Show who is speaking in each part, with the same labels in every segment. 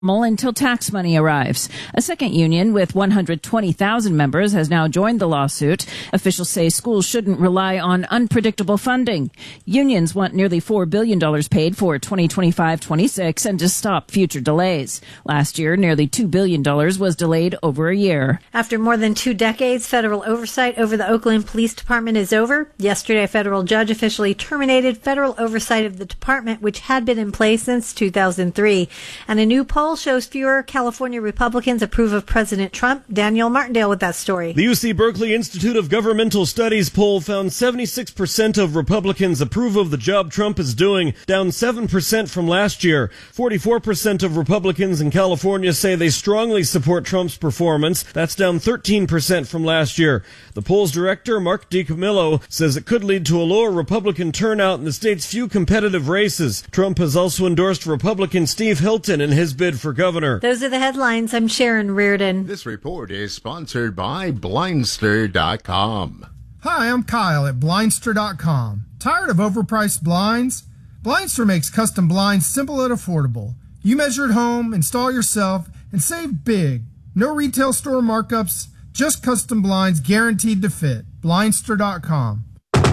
Speaker 1: until tax money arrives. A second union with 120,000 members has now joined the lawsuit. Officials say schools shouldn't rely on unpredictable funding. Unions want nearly $4 billion paid for 2025-26 and to stop future delays. Last year, nearly $2 billion was delayed over a year.
Speaker 2: After more than 2 decades, federal oversight over the Oakland Police Department is over. Yesterday, a federal judge officially terminated federal oversight of the department, which had been in place since 2003. And a new poll shows fewer California Republicans approve of President Trump. Daniel Martindale with that story.
Speaker 3: The UC Berkeley Institute of Governmental Studies poll found 76% of Republicans approve of the job Trump is doing, down 7% from last year. 44% of Republicans in California say they strongly support Trump's performance. That's down 13% from last year. The poll's director, Mark DiCamillo, says it could lead to a lower Republican turnout in the state's few competitive races. Trump has also endorsed Republican Steve Hilton in his bid for governor.
Speaker 2: Those are the headlines. I'm Sharon Reardon.
Speaker 4: This report is sponsored by Blindster.com.
Speaker 5: Hi, I'm Kyle at Blindster.com. Tired of overpriced blinds? Blindster makes custom blinds simple and affordable. You measure at home, install yourself, and save big. No retail store markups, just custom blinds guaranteed to fit. Blindster.com.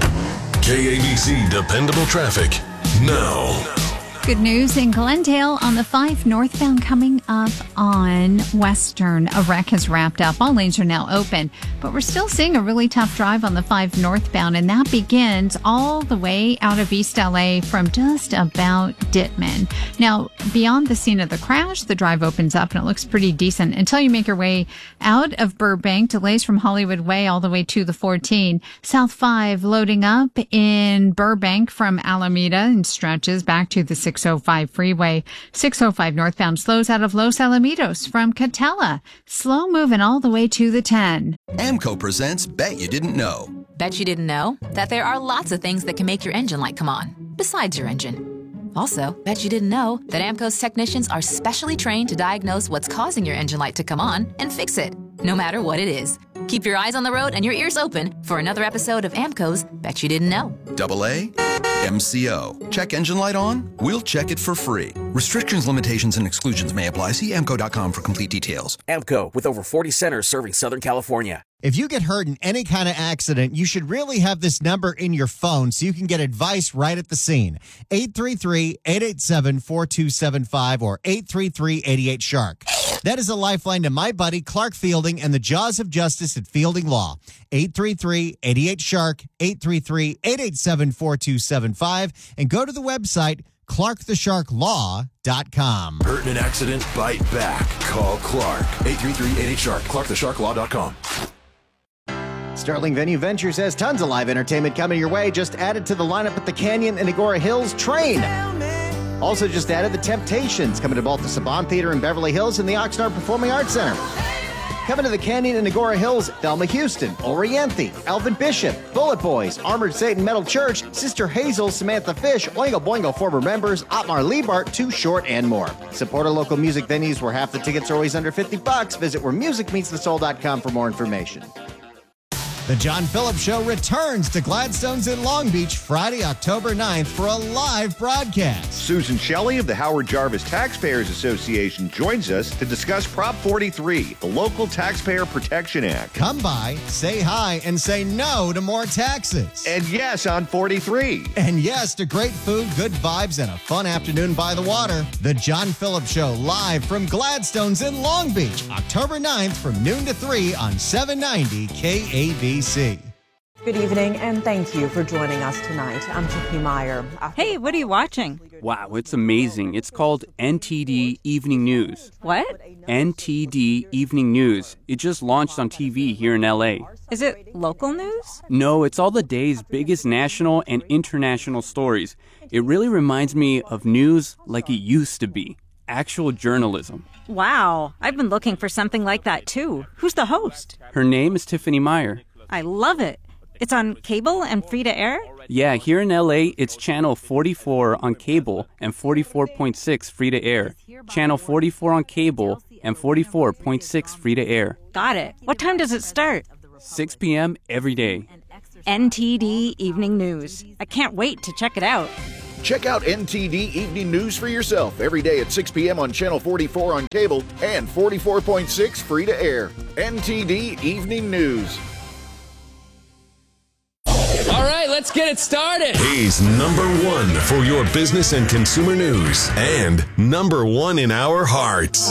Speaker 6: KABC Dependable Traffic now.
Speaker 7: Good news in Glendale on the 5 northbound coming up on Western. A wreck has wrapped up. All lanes are now open, but we're still seeing a really tough drive on the 5 northbound, and that begins all the way out of East LA from just about Dittman. Now, beyond the scene of the crash, the drive opens up and it looks pretty decent until you make your way out of Burbank. Delays from Hollywood Way all the way to the 14. South 5 loading up in Burbank from Alameda and stretches back to the 605 freeway. 605 northbound slows out of Los Alamitos from Catella. Slow moving all the way to the 10.
Speaker 8: AMCO presents Bet You Didn't Know.
Speaker 9: Bet you didn't know that there are lots of things that can make your engine light come on, besides your engine. Also, bet you didn't know that AMCO's technicians are specially trained to diagnose what's causing your engine light to come on and fix it, no matter what it is. Keep your eyes on the road and your ears open for another episode of AMCO's Bet You Didn't Know.
Speaker 8: AA MCO. Check engine light on? We'll check it for free. Restrictions, limitations, and exclusions may apply. See AMCO.com for complete details.
Speaker 10: AMCO, with over 40 centers serving Southern California.
Speaker 11: If you get hurt in any kind of accident, you should really have this number in your phone so you can get advice right at the scene. 833-887-4275 or 833-88-SHARK. That is a lifeline to my buddy Clark Fielding and the Jaws of Justice at Fielding Law. 833-88-SHARK, 833-887-4275, and go to the website ClarkTheSharkLaw.com.
Speaker 6: Hurt in an accident? Bite back. Call Clark. 833-88-SHARK. ClarkTheSharkLaw.com.
Speaker 12: Sterling Venue Ventures has tons of live entertainment coming your way. Just added to the lineup at the Canyon and Agora Hills Train. Also just added the Temptations coming to both the Saban Theater in Beverly Hills and the Oxnard Performing Arts Center. Coming to the Canyon and Agora Hills, Thelma Houston, Oriente, Alvin Bishop, Bullet Boys, Armored Satan Metal Church, Sister Hazel, Samantha Fish, Oingo Boingo former members, Otmar Liebart, Too Short, and more. Support our local music venues where half the tickets are always under $50. Visit wheremusicmeetsthesoul.com for more information.
Speaker 11: The John Phillips Show returns to Gladstone's in Long Beach Friday, October 9th for a live broadcast.
Speaker 13: Susan Shelley of the Howard Jarvis Taxpayers Association joins us to discuss Prop 43, the Local Taxpayer Protection Act.
Speaker 11: Come by, say hi, and say no to more taxes.
Speaker 13: And yes on 43.
Speaker 11: And yes to great food, good vibes, and a fun afternoon by the water. The John Phillips Show live from Gladstone's in Long Beach, October 9th from noon to 3 on 790 KABC.
Speaker 14: Good evening, and thank you for joining us tonight. I'm Chippy Meyer.
Speaker 15: Hey, what are you watching?
Speaker 16: Wow, it's amazing. It's called NTD Evening News.
Speaker 15: What?
Speaker 16: NTD Evening News. It just launched on TV here in LA.
Speaker 15: Is it local news?
Speaker 16: No, it's all the day's biggest national and international stories. It really reminds me of news like it used to be. Actual journalism.
Speaker 15: Wow, I've been looking for something like that too. Who's the host?
Speaker 16: Her name is Tiffany Meyer.
Speaker 15: I love it. It's on cable and free to air?
Speaker 16: Yeah, here in LA, it's channel 44 on cable and 44.6 free to air. Channel 44 on cable and 44.6 free to air.
Speaker 15: Got it. What time does it start?
Speaker 16: 6 p.m. every day.
Speaker 15: NTD Evening News. I can't wait to check it out.
Speaker 17: Check out NTD Evening News for yourself every day at 6 p.m. on Channel 44 on cable and 44.6 free to air. NTD Evening News.
Speaker 18: All right, let's get it started.
Speaker 6: He's number one for your business and consumer news and number one in our hearts.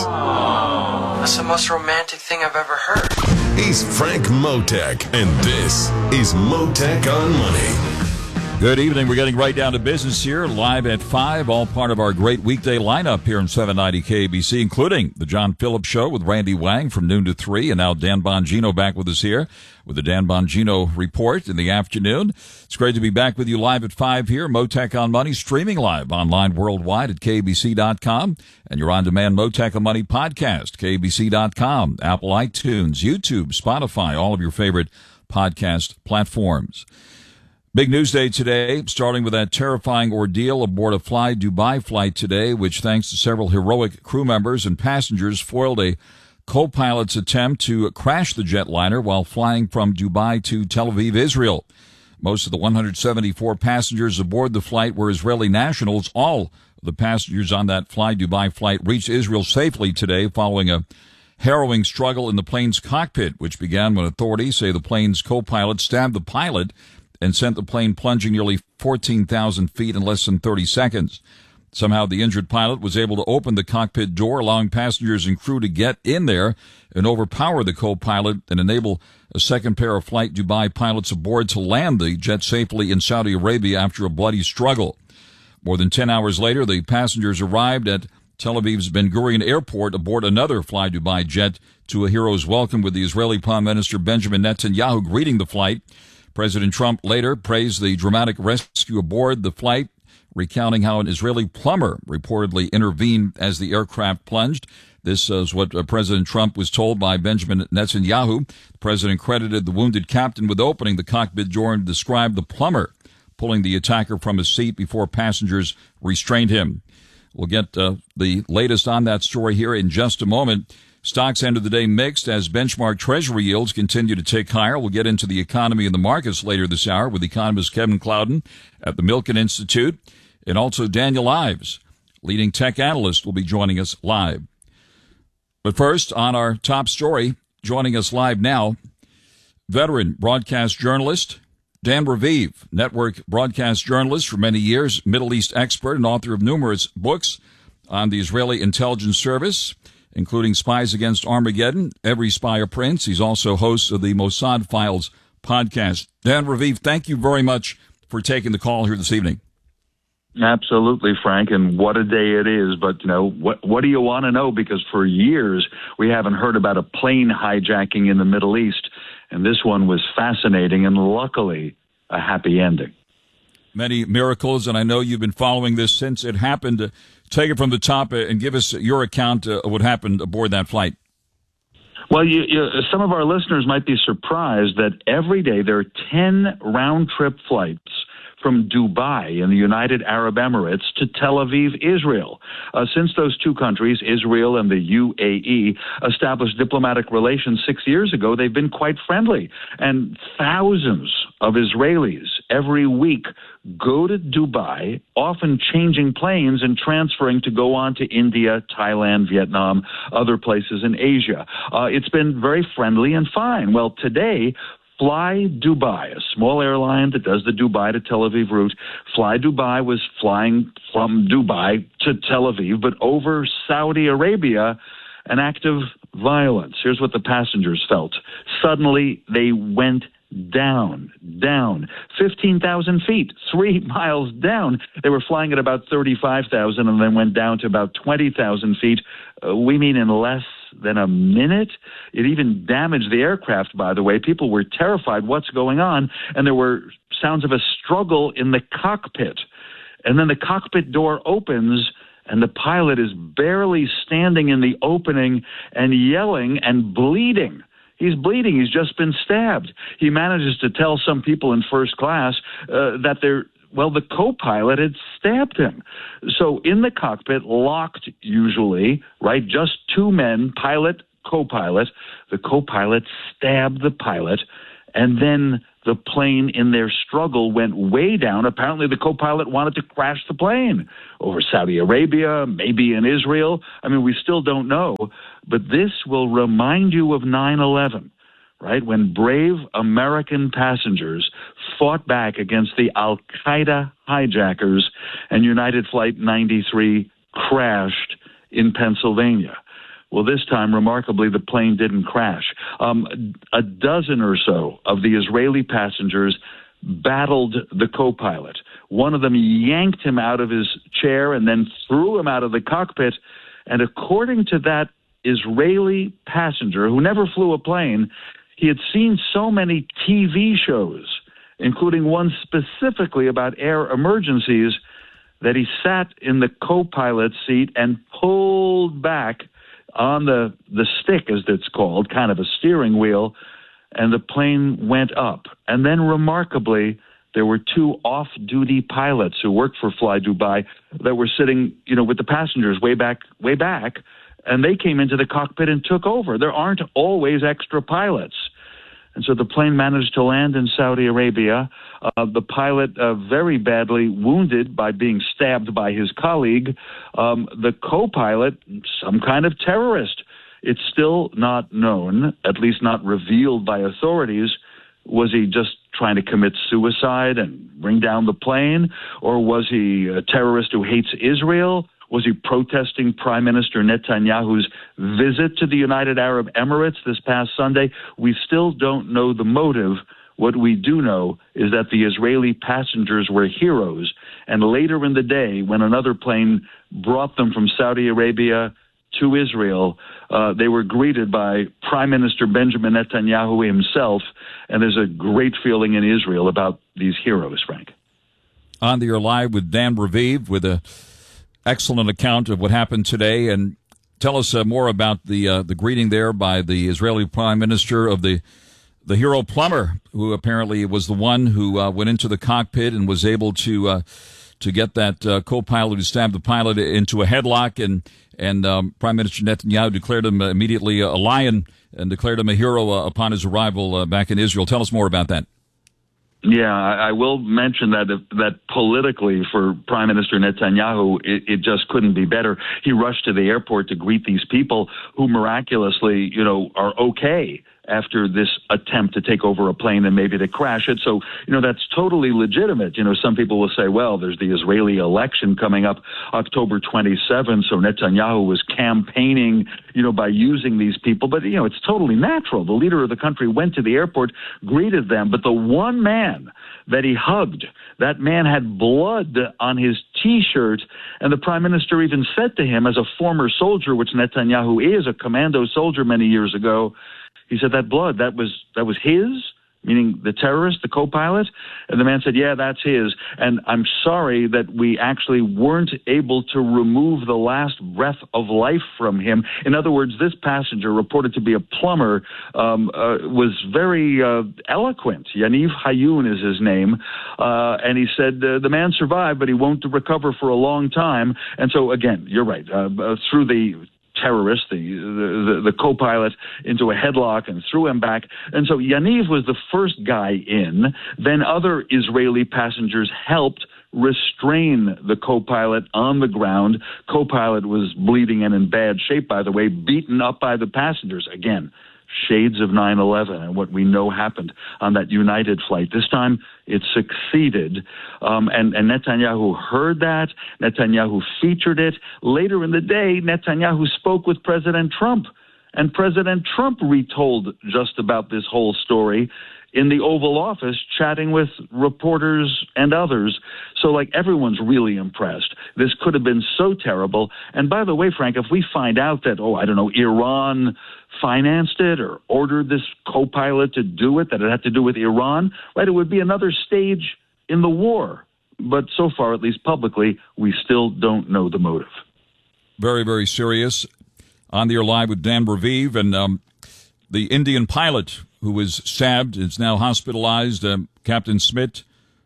Speaker 19: That's the most romantic thing I've ever heard.
Speaker 6: He's Frank Motek, and this is Motek on Money.
Speaker 20: Good evening. We're getting right down to business here, live at 5, all part of our great weekday lineup here in 790 KBC, including the John Phillips Show with Randy Wang from noon to 3, and now Dan Bongino back with us here with the Dan Bongino Report in the afternoon. It's great to be back with you live at 5 here. Motek on Money, streaming live online worldwide at KBC.com, and your on-demand Motek on Money podcast, KBC.com, Apple iTunes, YouTube, Spotify, all of your favorite podcast platforms. Big news day today, starting with that terrifying ordeal aboard a Fly Dubai flight today, which, thanks to several heroic crew members and passengers, foiled a co-pilot's attempt to crash the jetliner while flying from Dubai to Tel Aviv, Israel. Most of the 174 passengers aboard the flight were Israeli nationals. All of the passengers on that Fly Dubai flight reached Israel safely today following a harrowing struggle in the plane's cockpit, which began when authorities say the plane's co-pilot stabbed the pilot and sent the plane plunging nearly 14,000 feet in less than 30 seconds. Somehow the injured pilot was able to open the cockpit door, allowing passengers and crew to get in there and overpower the co-pilot and enable a second pair of Flight Dubai pilots aboard to land the jet safely in Saudi Arabia after a bloody struggle. More than 10 hours later, the passengers arrived at Tel Aviv's Ben Gurion Airport aboard another Fly Dubai jet to a hero's welcome, with the Israeli Prime Minister Benjamin Netanyahu greeting the flight. President Trump later praised the dramatic rescue aboard the flight, recounting how an Israeli plumber reportedly intervened as the aircraft plunged. This is what President Trump was told by Benjamin Netanyahu. The president credited the wounded captain with opening the cockpit door and described the plumber pulling the attacker from his seat before passengers restrained him. We'll get the latest on that story here in just a moment. Stocks ended the day mixed as benchmark Treasury yields continue to tick higher. We'll get into the economy and the markets later this hour with economist Kevin Clouden at the Milken Institute, and also Daniel Ives, leading tech analyst, will be joining us live. But first, on our top story, joining us live now, veteran broadcast journalist Dan Raviv, network broadcast journalist for many years, Middle East expert, and author of numerous books on the Israeli intelligence service, including Spies Against Armageddon, Every Spy a Prince. He's also host of the Mossad Files podcast. Dan Raviv, thank you very much for taking the call here this evening.
Speaker 21: Absolutely, Frank, and what a day it is. But, you know, what do you want to know? Because for years we haven't heard about a plane hijacking in the Middle East, and this one was fascinating and luckily a happy ending.
Speaker 20: Many miracles, and I know you've been following this since it happened. Take it from the top and give us your account of what happened aboard that flight.
Speaker 21: Well, some of our listeners might be surprised that every day there are 10 round-trip flights from Dubai in the United Arab Emirates to Tel Aviv, Israel. Since those two countries, Israel and the UAE, established diplomatic relations 6 years ago, they've been quite friendly. And thousands of Israelis every week go to Dubai, often changing planes and transferring to go on to India, Thailand, Vietnam, other places in Asia. It's been very friendly and fine. Well, today, Fly Dubai, a small airline that does the Dubai to Tel Aviv route, Fly Dubai was flying from Dubai to Tel Aviv, but over Saudi Arabia, an act of violence. Here's what the passengers felt. Suddenly, they went down, 15,000 feet, 3 miles down. They were flying at about 35,000 and then went down to about 20,000 feet. We mean in less than a minute. It even damaged the aircraft, by the way. People were terrified. What's going on? And there were sounds of a struggle in the cockpit. And then the cockpit door opens, and the pilot is barely standing in the opening and yelling and bleeding. He's bleeding. He's just been stabbed. He manages to tell some people in first class that the co-pilot had stabbed him. So in the cockpit, locked usually, right, just two men, pilot, co-pilot. The co-pilot stabbed the pilot, And then the plane, in their struggle, went way down. Apparently, the co-pilot wanted to crash the plane over Saudi Arabia, maybe in Israel. I mean, we still don't know. But this will remind you of 9/11, right? When brave American passengers fought back against the Al-Qaeda hijackers, and United Flight 93 crashed in Pennsylvania. Well, this time, remarkably, the plane didn't crash. A dozen or so of the Israeli passengers battled the co-pilot. One of them yanked him out of his chair and then threw him out of the cockpit. And according to that Israeli passenger, who never flew a plane, he had seen so many TV shows, including one specifically about air emergencies, that he sat in the co-pilot seat and pulled back on the stick, as it's called, kind of a steering wheel, and the plane went up. And then, remarkably, there were two off-duty pilots who worked for Fly Dubai that were sitting, with the passengers way back, and they came into the cockpit and took over. There aren't always extra pilots. And so the plane managed to land in Saudi Arabia. The pilot very badly wounded by being stabbed by his colleague. The co-pilot, some kind of terrorist. It's still not known, at least not revealed by authorities. Was he just trying to commit suicide and bring down the plane? Or was he a terrorist who hates Israel? Was he protesting Prime Minister Netanyahu's visit to the United Arab Emirates this past Sunday? We still don't know the motive. What we do know is that the Israeli passengers were heroes. And later in the day, when another plane brought them from Saudi Arabia to Israel, they were greeted by Prime Minister Benjamin Netanyahu himself. And there's a great feeling in Israel about these heroes, Frank.
Speaker 20: On the Air Live with Dan Raviv with a excellent account of what happened today, and tell us more about the greeting there by the Israeli Prime Minister of the hero plumber, who apparently was the one who went into the cockpit and was able to get that co-pilot who stabbed the pilot into a headlock, and Prime Minister Netanyahu declared him immediately a lion and declared him a hero upon his arrival back in Israel. Tell us more about that.
Speaker 21: Yeah, I will mention that politically for Prime Minister Netanyahu, it just couldn't be better. He rushed to the airport to greet these people who miraculously, are okay after this attempt to take over a plane and maybe to crash it. So, that's totally legitimate. Some people will say, well, there's the Israeli election coming up October 27th, so Netanyahu was campaigning, by using these people. But, it's totally natural. The leader of the country went to the airport, greeted them, but the one man that he hugged, that man had blood on his T-shirt, and the prime minister even said to him, as a former soldier, which Netanyahu is, a commando soldier many years ago, he said that blood, that was his, meaning the terrorist, the co-pilot? And the man said, yeah, that's his. And I'm sorry that we actually weren't able to remove the last breath of life from him. In other words, this passenger, reported to be a plumber, was very eloquent. Yaniv Hayun is his name. And he said the man survived, but he won't recover for a long time. And so, again, you're right. Through the terrorist, the co-pilot, into a headlock and threw him back. And so Yaniv was the first guy in. Then other Israeli passengers helped restrain the co-pilot on the ground. Co-pilot was bleeding and in bad shape, by the way, beaten up by the passengers. Again, shades of 9/11 and what we know happened on that United flight. This time it succeeded. And Netanyahu heard that. Netanyahu featured it. Later in the day, Netanyahu spoke with President Trump. And President Trump retold just about this whole story in the Oval Office, chatting with reporters and others. So, everyone's really impressed. This could have been so terrible. And by the way, Frank, if we find out that, Iran financed it or ordered this co-pilot to do it, that it had to do with Iran, right, it would be another stage in the war. But so far, at least publicly, we still don't know the motive.
Speaker 20: Very, very serious. On the Air Live with Dan Raviv, and the Indian pilot who was stabbed is now hospitalized. Captain Smit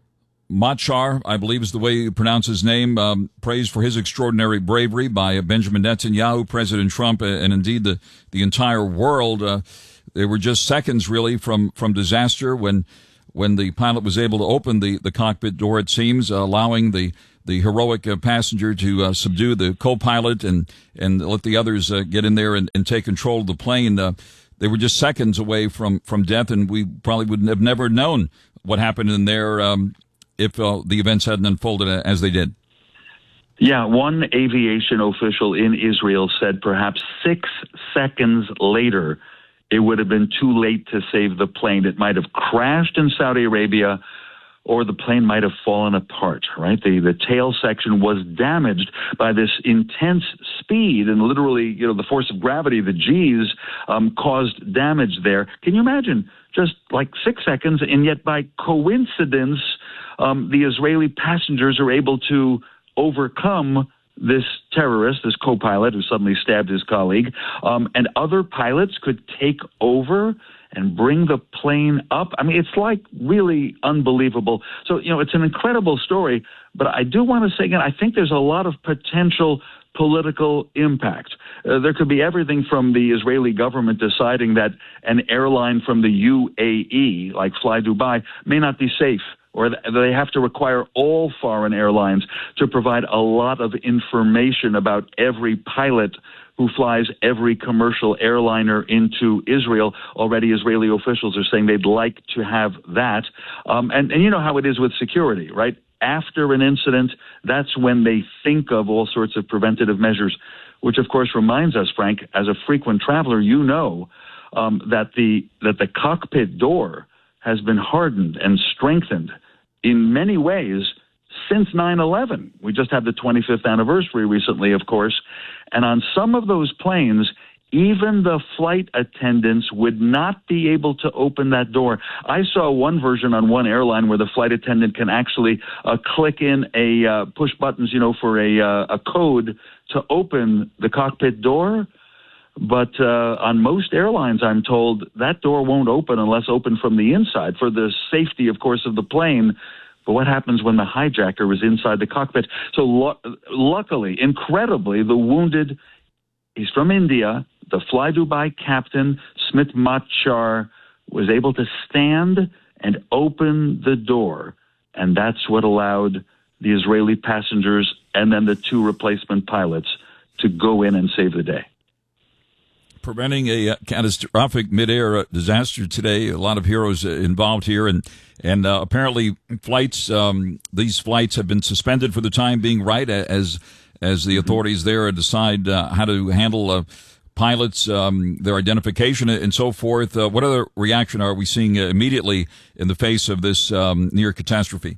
Speaker 20: Machar, I believe is the way you pronounce his name, praised for his extraordinary bravery by Benjamin Netanyahu, President Trump, and indeed the entire world. They were just seconds, really, from disaster when the pilot was able to open the cockpit door, it seems, allowing the heroic passenger to subdue the co-pilot and let the others get in there and take control of the plane. They were just seconds away from death, and we probably would have never known what happened in there if the events hadn't unfolded as they did.
Speaker 21: Yeah, one aviation official in Israel said perhaps 6 seconds later it would have been too late to save the plane. It might have crashed in Saudi Arabia, or the plane might have fallen apart, right? The tail section was damaged by this intense speed, and literally, the force of gravity, the G's, caused damage there. Can you imagine? Just like 6 seconds, and yet by coincidence, the Israeli passengers are able to overcome this terrorist, this co-pilot who suddenly stabbed his colleague, and other pilots could take over and bring the plane up. I mean, it's like really unbelievable. So, it's an incredible story, but I do want to say again, I think there's a lot of potential political impact. There could be everything from the Israeli government deciding that an airline from the UAE, like Fly Dubai, may not be safe, or they have to require all foreign airlines to provide a lot of information about every pilot who flies every commercial airliner into Israel. Already Israeli officials are saying they'd like to have that. And you know how it is with security, right? After an incident, that's when they think of all sorts of preventative measures, which of course reminds us, Frank, as a frequent traveler, that the cockpit door has been hardened and strengthened in many ways since 9/11. We just had the 25th anniversary recently, of course, and on some of those planes, even the flight attendants would not be able to open that door. I saw one version on one airline where the flight attendant can actually click in push buttons, for a code to open the cockpit door. But on most airlines, I'm told, that door won't open unless opened from the inside for the safety, of course, of the plane. But what happens when the hijacker is inside the cockpit? So luckily, incredibly, the wounded, he's from India, the Fly Dubai captain, Smit Machar, was able to stand and open the door. And that's what allowed the Israeli passengers and then the 2 replacement pilots to go in and save the day.
Speaker 20: Preventing a catastrophic mid-air disaster today. A lot of heroes involved here, and apparently flights. These flights have been suspended for the time being, right? As the authorities there decide how to handle pilots, their identification, and so forth. What other reaction are we seeing immediately in the face of this near catastrophe?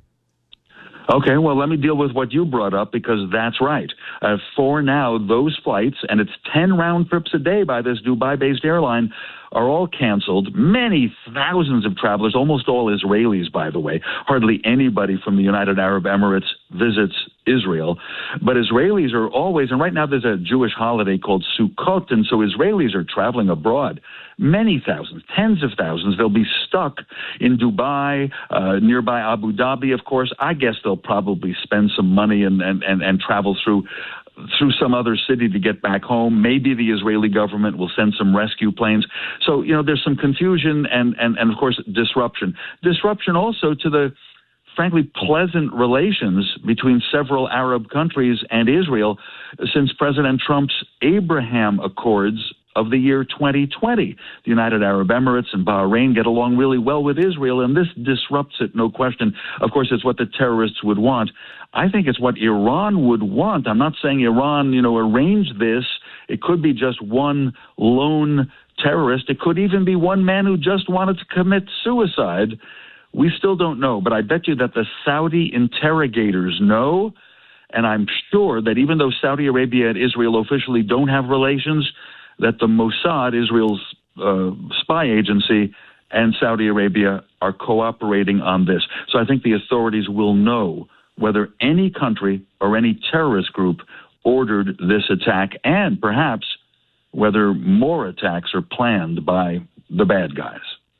Speaker 21: Okay, well, let me deal with what you brought up, because that's right. For now, those flights, and it's 10 round trips a day by this Dubai-based airline, are all canceled. Many thousands of travelers, almost all Israelis, by the way. Hardly anybody from the United Arab Emirates visits Israel. But Israelis are always, and right now there's a Jewish holiday called Sukkot, and so Israelis are traveling abroad. Many thousands, tens of thousands. They'll be stuck in Dubai, nearby Abu Dhabi, of course. I guess they'll probably spend some money and travel through some other city to get back home. Maybe the Israeli government will send some rescue planes. So, there's some confusion and of course, disruption. Disruption also to the, frankly, pleasant relations between several Arab countries and Israel since President Trump's Abraham Accords of the year 2020. The United Arab Emirates and Bahrain get along really well with Israel, and this disrupts it, no question. Of course, it's what the terrorists would want. I think it's what Iran would want. I'm not saying Iran, arranged this. It could be just one lone terrorist. It could even be one man who just wanted to commit suicide. We still don't know, but I bet you that the Saudi interrogators know, and I'm sure that even though Saudi Arabia and Israel officially don't have relations, that the Mossad, Israel's spy agency, and Saudi Arabia are cooperating on this. So I think the authorities will know whether any country or any terrorist group ordered this attack, and perhaps whether more attacks are planned by the bad guys.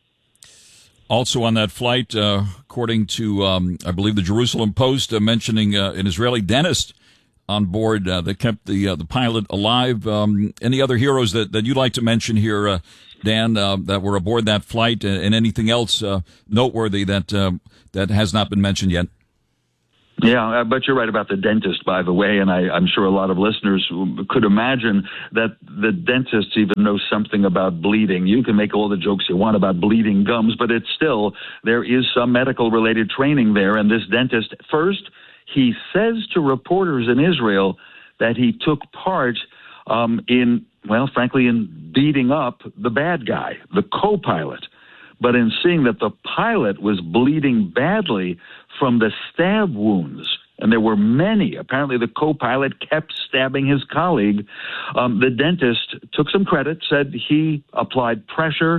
Speaker 20: Also on that flight, according to, I believe, the Jerusalem Post, mentioning an Israeli dentist on board that kept the pilot alive. Any other heroes that you'd like to mention here, Dan, that were aboard that flight, and anything else noteworthy that has not been mentioned yet?
Speaker 21: Yeah, but you're right about the dentist, by the way, and I'm sure a lot of listeners could imagine that the dentists even know something about bleeding. You can make all the jokes you want about bleeding gums, but it's still, there is some medical-related training there, and this dentist, first, he says to reporters in Israel that he took part in beating up the bad guy, the co-pilot. But in seeing that the pilot was bleeding badly from the stab wounds, and there were many, apparently the co-pilot kept stabbing his colleague, the dentist took some credit, said he applied pressure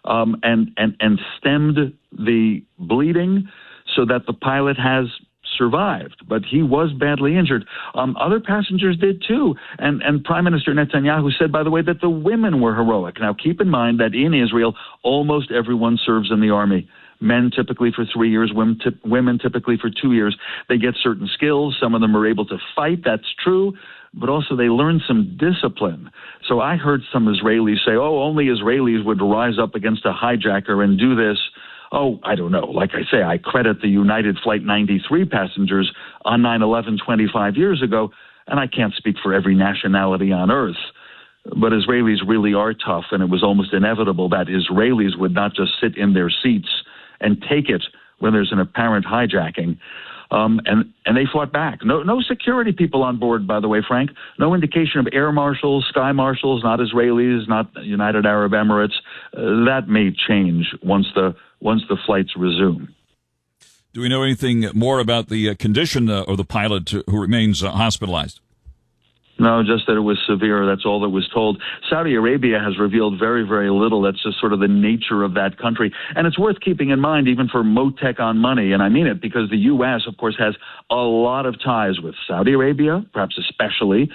Speaker 21: and stemmed the bleeding so that the pilot has survived, but he was badly injured. Other passengers did too. And Prime Minister Netanyahu said, by the way, that the women were heroic. Now, keep in mind that in Israel, almost everyone serves in the army. Men typically for 3 years, women typically for 2 years. They get certain skills. Some of them are able to fight. That's true. But also they learn some discipline. So I heard some Israelis say, only Israelis would rise up against a hijacker and do this. I don't know. Like I say, I credit the United Flight 93 passengers on 9/11 25 years ago, and I can't speak for every nationality on earth. But Israelis really are tough, and it was almost inevitable that Israelis would not just sit in their seats and take it when there's an apparent hijacking. And they fought back. No security people on board, by the way, Frank. No indication of air marshals, sky marshals, not Israelis, not United Arab Emirates. That may change once the flights resume.
Speaker 20: Do we know anything more about the condition of the pilot who remains hospitalized?
Speaker 21: No, just that it was severe. That's all that was told. Saudi Arabia has revealed very, very little. That's just sort of the nature of that country. And it's worth keeping in mind, even for Motec on money, and I mean it, because the U.S., of course, has a lot of ties with Saudi Arabia, perhaps especially,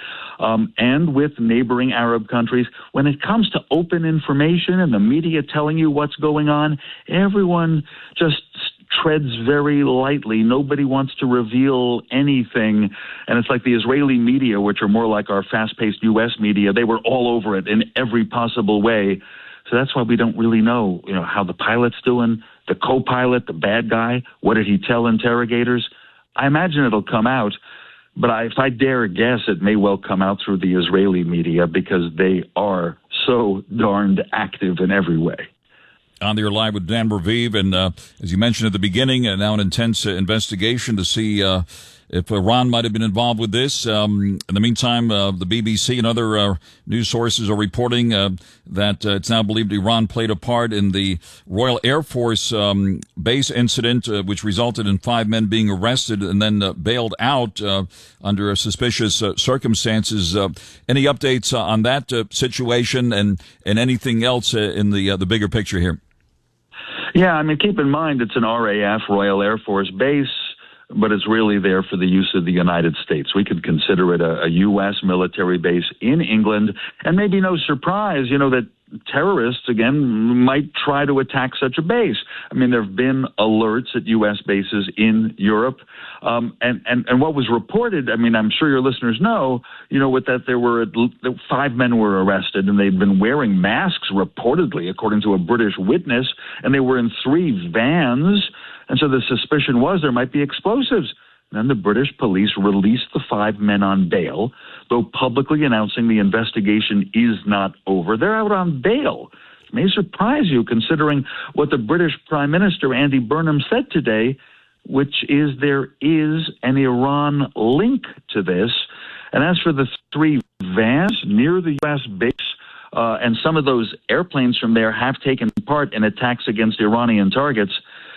Speaker 21: and with neighboring Arab countries. When it comes to open information and the media telling you what's going on, everyone just treads very lightly. Nobody wants to reveal anything. And it's like the Israeli media, which are more like our fast-paced U.S. media. They were all over it in every possible way. So that's why we don't really know, how the pilot's doing, the co-pilot, the bad guy. What did he tell interrogators? I imagine it'll come out. But if I dare guess, it may well come out through the Israeli media because they are so darned active in every way.
Speaker 20: On there live with Dan Raviv, and as you mentioned at the beginning, now an intense investigation to see if Iran might have been involved with this. In the meantime, the BBC and other news sources are reporting that it's now believed Iran played a part in the Royal Air Force base incident, which resulted in 5 men being arrested and then bailed out under suspicious circumstances. Any updates on that situation and anything else in the bigger picture here?
Speaker 21: Yeah, keep in mind it's an RAF, Royal Air Force base, but it's really there for the use of the United States. We could consider it a U.S. military base in England, and maybe no surprise, that terrorists, again, might try to attack such a base. There have been alerts at U.S. bases in Europe, and what was reported, I'm sure your listeners know, with that there were 5 men were arrested, and they'd been wearing masks, reportedly, according to a British witness, and they were in 3 vans, and so the suspicion was there might be explosives. Then the British police released the 5 men on bail, though publicly announcing the investigation is not over. They're out on bail. It may surprise you, considering what the British Prime Minister, Andy Burnham, said today, which is there is an Iran link to this. And as for the 3 vans near the U.S. base, and some of those airplanes from there have taken part in attacks against Iranian targets,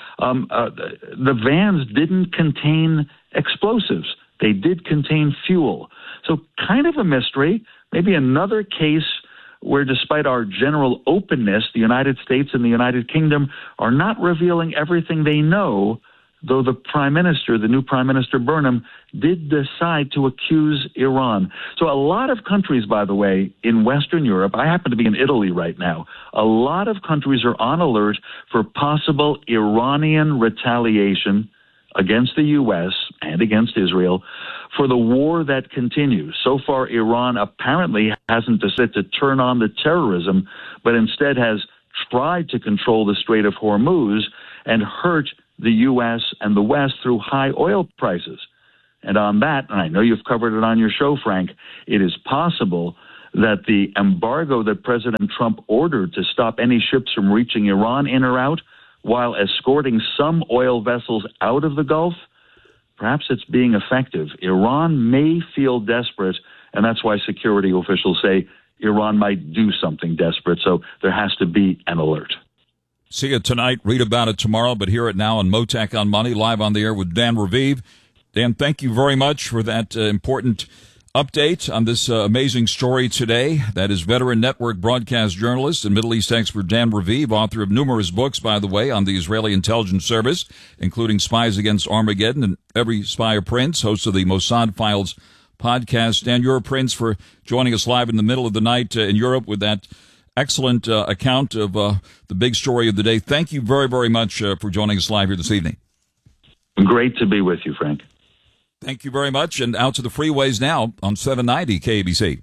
Speaker 21: the vans didn't contain explosives. They did contain fuel. So kind of a mystery, maybe another case where despite our general openness, the United States and the United Kingdom are not revealing everything they know, though the Prime Minister, the new Prime Minister Burnham, did decide to accuse Iran. So a lot of countries, by the way, in Western Europe, I happen to be in Italy right now, a lot of countries are on alert for possible Iranian retaliation against the U.S. and against Israel for the war that continues. So far, Iran apparently hasn't decided to turn on the terrorism, but instead has tried to control the Strait of Hormuz and hurt the U.S. and the West through high oil prices. And on that, and I know you've covered it on your show, Frank, it is possible that the embargo that President Trump ordered to stop any ships from reaching Iran in or out while escorting some oil vessels out of the Gulf, perhaps it's being effective. Iran may feel desperate, and that's why security officials say Iran might do something desperate. So there has to be an alert.
Speaker 20: See it tonight, read about it tomorrow, but hear it now on Motac on Money, live on the air with Dan Raviv. Dan, thank you very much for that important update on this amazing story today. That is veteran network broadcast journalist and Middle East expert Dan Raviv, author of numerous books, by the way, on the Israeli intelligence service, including Spies Against Armageddon and Every Spy a Prince, host of the Mossad Files podcast. Dan, you're a prince for joining us live in the middle of the night in Europe with that excellent account of the big story of the day. Thank you very, very much for joining us live here this evening.
Speaker 21: Great to be with you, Frank.
Speaker 20: Thank you very much. And out to the freeways now on 790 KABC.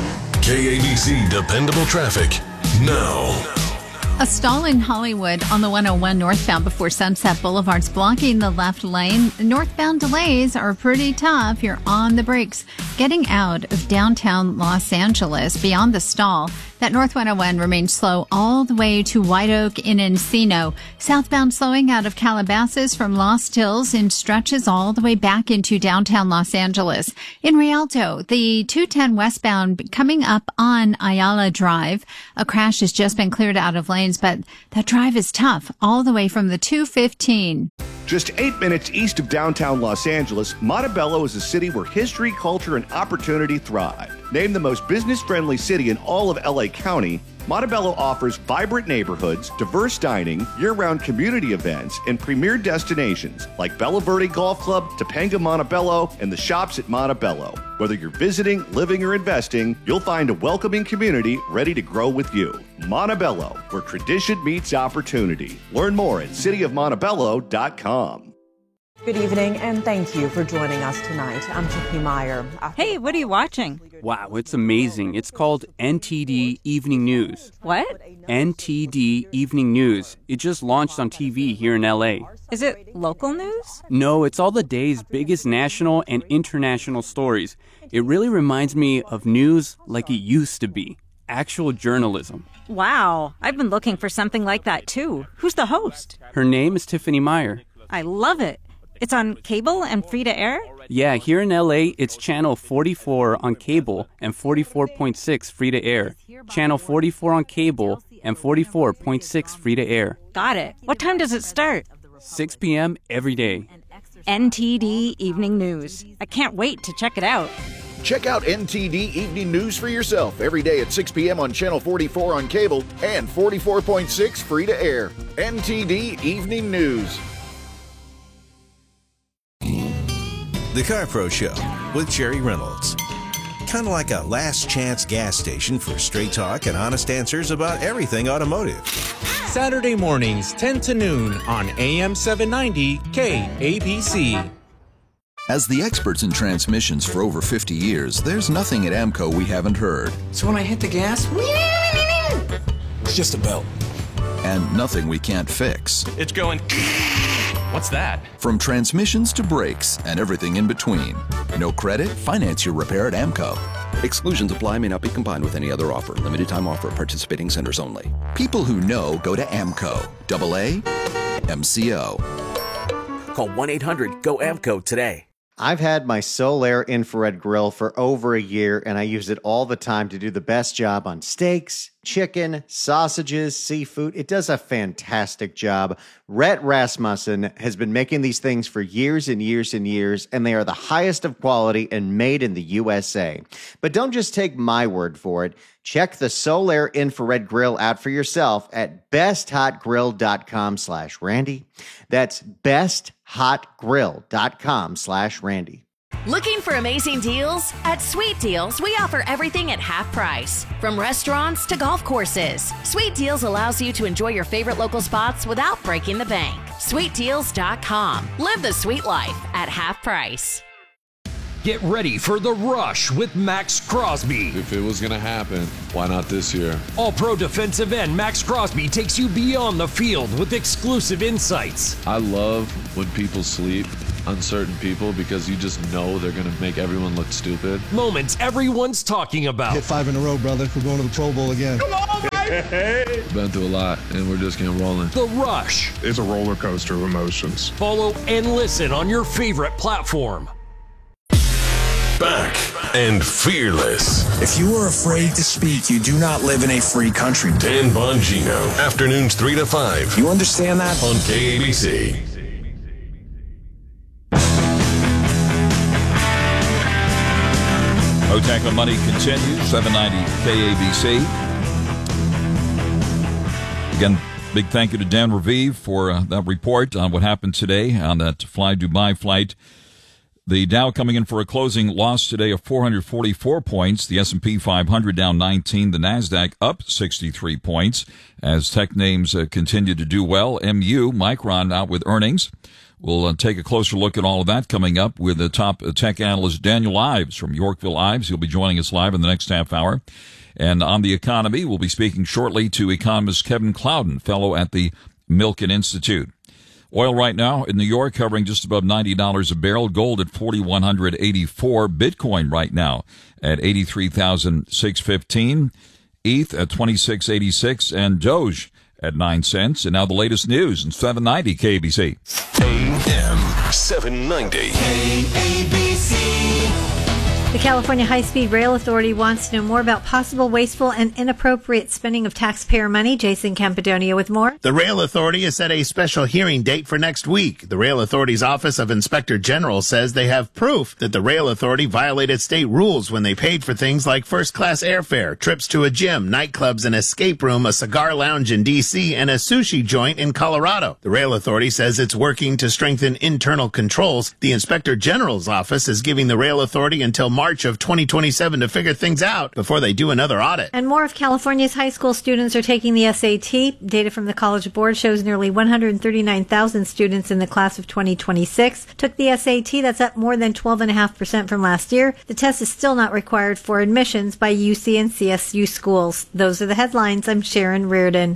Speaker 6: KABC Dependable Traffic now.
Speaker 7: A stall in Hollywood on the 101 northbound before Sunset Boulevard's blocking the left lane. Northbound delays are pretty tough. You're on the brakes. Getting out of downtown Los Angeles beyond the stall, that North 101 remains slow all the way to White Oak in Encino. Southbound slowing out of Calabasas from Lost Hills and stretches all the way back into downtown Los Angeles. In Rialto, the 210 westbound coming up on Ayala Drive. A crash has just been cleared out of lanes, but that drive is tough all the way from the 215.
Speaker 1: Just 8 minutes east of downtown Los Angeles, Montebello is a city where history, culture, and opportunity thrive. Named the most business-friendly city in all of LA County, Montebello offers vibrant neighborhoods, diverse dining, year-round community events, and premier destinations like Bella Verde Golf Club, Topanga Montebello, and the shops at Montebello. Whether you're visiting, living, or investing, you'll find a welcoming community ready to grow with you. Montebello, where tradition meets opportunity. Learn more at cityofmontebello.com.
Speaker 14: Good evening, and thank you for joining us tonight. I'm Chippy Meyer.
Speaker 15: Hey, what are you watching?
Speaker 16: Wow, it's amazing. It's called NTD Evening News.
Speaker 15: What?
Speaker 16: NTD Evening News. It just launched on TV here in LA.
Speaker 15: Is it local news?
Speaker 16: No, it's all the day's biggest national and international stories. It really reminds me of news like it used to be. Actual journalism.
Speaker 15: Wow, I've been looking for something like that too. Who's the host?
Speaker 16: Her name is Tiffany Meyer.
Speaker 15: I love it. It's on cable and free to air?
Speaker 16: Yeah, here in LA, it's channel 44 on cable and 44.6 free to air. Channel 44 on cable and 44.6 free to air.
Speaker 15: Got it. What time does it start?
Speaker 16: 6 p.m. every day.
Speaker 15: NTD Evening News. I can't wait to check it out.
Speaker 17: Check out NTD Evening News for yourself every day at 6 p.m. on Channel 44 on cable and 44.6 free to air. NTD Evening News.
Speaker 22: The Car Pro Show with Jerry Reynolds. Kind of like a last chance gas station for straight talk and honest answers about everything automotive.
Speaker 23: Saturday mornings, 10 to noon on AM 790 KABC.
Speaker 8: As the experts in transmissions for over 50 years, there's nothing at AMCO we haven't heard.
Speaker 19: So when I hit the gas,
Speaker 22: It's just a belt.
Speaker 8: And nothing we can't fix.
Speaker 24: It's going... What's that?
Speaker 8: From transmissions to brakes and everything in between. No credit? Finance your repair at AMCO.
Speaker 25: Exclusions apply, may not be combined with any other offer. Limited time offer at participating centers only.
Speaker 8: People who know go to AMCO. AA MCO.
Speaker 10: Call 1-800-GO-AMCO today.
Speaker 12: I've had my Solaire infrared grill for over a year, and I use it all the time to do the best job on steaks, chicken, sausages, seafood. It does a fantastic job. Rhett Rasmussen has been making these things for years and years and years, and they are the highest of quality and made in the USA. But don't just take my word for it. Check the Solaire infrared grill out for yourself at besthotgrill.com/Randy. That's besthotgrill.com/Randy.
Speaker 26: Looking for amazing deals? At Sweet Deals, we offer everything at half price. From restaurants to golf courses, Sweet Deals allows you to enjoy your favorite local spots without breaking the bank. SweetDeals.com. Live the sweet life at half price.
Speaker 2: Get ready for The Rush with Max Crosby.
Speaker 3: If it was going to happen, why not this year?
Speaker 2: All-Pro defensive end Max Crosby takes you beyond the field with exclusive insights.
Speaker 3: I love when people sleep on certain people because you just know they're going to make everyone look stupid.
Speaker 2: Moments everyone's talking about.
Speaker 4: Hit 5 in a row, brother. We're going to the Pro Bowl again.
Speaker 3: Come on, baby! Been through a lot, and we're just getting rolling.
Speaker 2: The Rush.
Speaker 5: It's a roller coaster of emotions.
Speaker 2: Follow and listen on your favorite platform.
Speaker 6: Back and fearless.
Speaker 9: If you are afraid to speak, you do not live in a free country.
Speaker 6: Dan Bongino. Afternoons 3 to 5.
Speaker 9: You understand that?
Speaker 6: On KABC.
Speaker 20: O-Tackle Money continues, 790 KABC. Again, big thank you to Dan Raviv for that report on what happened today on that Fly Dubai flight. The Dow coming in for a closing loss today of 444 points. The S&P 500 down 19. The Nasdaq up 63 points as tech names continue to do well. MU, Micron out with earnings. We'll take a closer look at all of that coming up with the top tech analyst Daniel Ives from Yorkville Ives. He'll be joining us live in the next half hour. And on the economy, we'll be speaking shortly to economist Kevin Clouden, fellow at the Milken Institute. Oil right now in New York hovering just above $90 a barrel. Gold at 4,184. Bitcoin right now at 83,615. ETH at 2686 and Doge at 9 cents. And now the latest news in 790 KABC.
Speaker 6: AM 790
Speaker 13: KABC. The California High-Speed Rail Authority wants to know more about possible wasteful and inappropriate spending of taxpayer money. Jason Campidonia with more.
Speaker 27: The Rail Authority has set a special hearing date for next week. The Rail Authority's Office of Inspector General says they have proof that the Rail Authority violated state rules when they paid for things like first-class airfare, trips to a gym, nightclubs, an escape room, a cigar lounge in D.C., and a sushi joint in Colorado. The Rail Authority says it's working to strengthen internal controls. The Inspector General's office is giving the Rail Authority until March of 2027 to figure things out before they do another audit.
Speaker 13: And more of California's high school students are taking the SAT. Data from the College Board shows nearly 139,000 students in the class of 2026 took the SAT. That's up more than 12.5% from last year. The test is still not required for admissions by UC and CSU schools. Those are the headlines. I'm Sharon Reardon.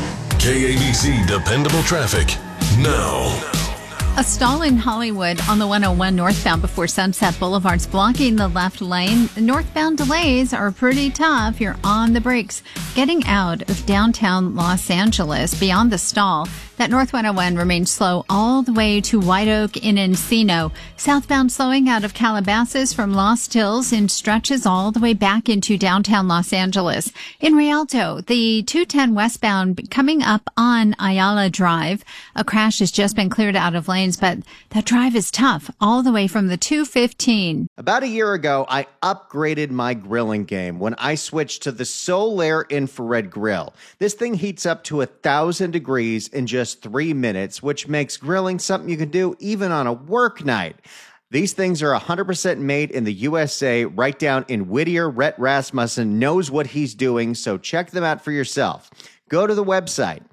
Speaker 6: KABC Dependable Traffic now.
Speaker 7: A stall in Hollywood on the 101 northbound before Sunset Boulevard's blocking the left lane. The northbound delays are pretty tough. You're on the brakes. Getting out of downtown Los Angeles beyond the stall, that North 101 remains slow all the way to White Oak in Encino. Southbound slowing out of Calabasas from Lost Hills and stretches all the way back into downtown Los Angeles. In Rialto, the 210 westbound coming up on Ayala Drive. A crash has just been cleared out of lanes, but that drive is tough all the way from the 215.
Speaker 12: About a year ago, I upgraded my grilling game when I switched to the Solaire infrared grill. This thing heats up to 1,000 degrees in just 3 minutes, which makes grilling something you can do even on a work night. These things are 100% made in the USA, right down in Whittier. Rhett Rasmussen knows what he's doing, so check them out for yourself. Go to the website,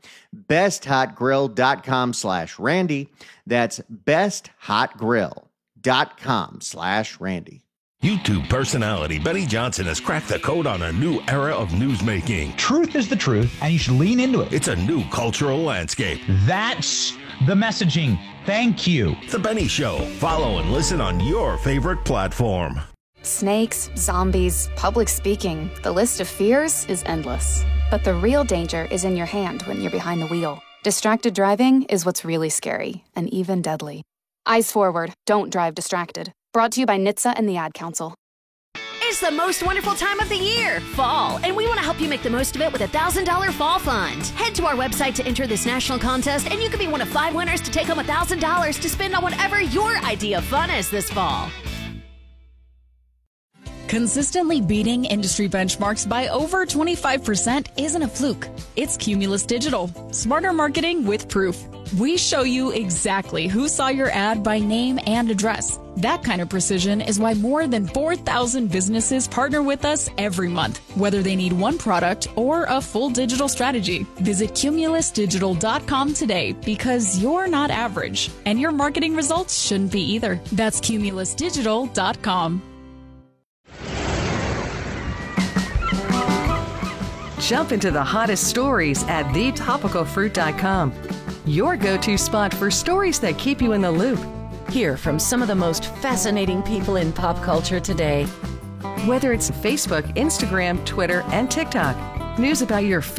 Speaker 12: besthotgrill.com/Randy. That's besthotgrill.com/Randy.
Speaker 28: YouTube personality Benny Johnson has cracked the code on a new era of newsmaking.
Speaker 29: Truth is the truth, and you should lean into it.
Speaker 28: It's a new cultural landscape.
Speaker 29: That's the messaging. Thank you.
Speaker 28: The Benny Show. Follow and listen on your favorite platform.
Speaker 30: Snakes, zombies, public speaking. The list of fears is endless. But the real danger is in your hand when you're behind the wheel. Distracted driving is what's really scary and even deadly. Eyes forward. Don't drive distracted. Brought to you by NHTSA and the Ad Council.
Speaker 26: It's the most wonderful time of the year, fall, and we want to help you make the most of it with a $1,000 fall fund. Head to our website to enter this national contest, and you could be one of 5 winners to take home $1,000 to spend on whatever your idea of fun is this fall.
Speaker 1: Consistently beating industry benchmarks by over 25% isn't a fluke. It's Cumulus Digital. Smarter marketing with proof. We show you exactly who saw your ad by name and address. That kind of precision is why more than 4,000 businesses partner with us every month, whether they need one product or a full digital strategy. Visit cumulusdigital.com today because you're not average, and your marketing results shouldn't be either. That's cumulusdigital.com.
Speaker 11: Jump into the hottest stories at thetopicalfruit.com. Your go-to spot for stories that keep you in the loop. Hear from some of the most fascinating people in pop culture today. Whether it's Facebook, Instagram, Twitter, and TikTok, news about your